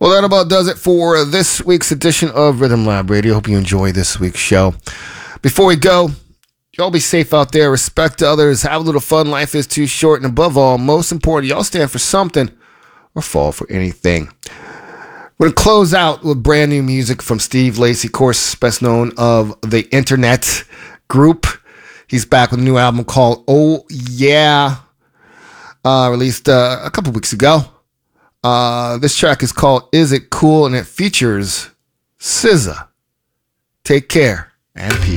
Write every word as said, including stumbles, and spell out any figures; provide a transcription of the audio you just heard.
Well, that about does it for this week's edition of Rhythm Lab Radio. Hope you enjoy this week's show. Before we go, y'all be safe out there. Respect others. Have a little fun. Life is too short. And above all, most important, y'all stand for something or fall for anything. We're going to close out with brand new music from Steve Lacy, of course, best known of the Internet Group. He's back with a new album called Oh Yeah, uh, released uh, a couple weeks ago. Uh, this track is called Is It Cool, and it features S Z A. Take care and peace.